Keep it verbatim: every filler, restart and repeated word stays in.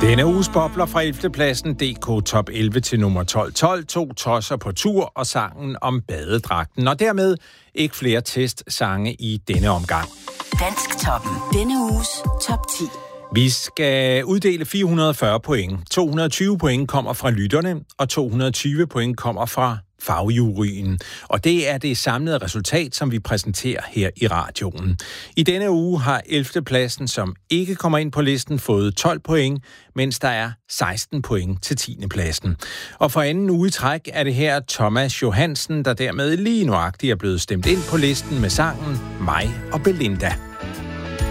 Denne uges bobler fra ellevte pladsen, D K Top elleve til nummer tolv tolv, to tosser på tur og sangen om badedragten. Og dermed ikke flere testsange i denne omgang. Dansktoppen. Denne uges top ti. Vi skal uddele fire hundrede og fyrre point. to hundrede og tyve point kommer fra lytterne, og to hundrede og tyve point kommer fra fagjuryen. Og det er det samlede resultat, som vi præsenterer her i radioen. I denne uge har ellevte pladsen, som ikke kommer ind på listen, fået tolv point, mens der er seksten point til tiende pladsen. Og for anden uge i træk er det her Thomas Johansen, der dermed lige nuagtigt er blevet stemt ind på listen med sangen Mig og Belinda.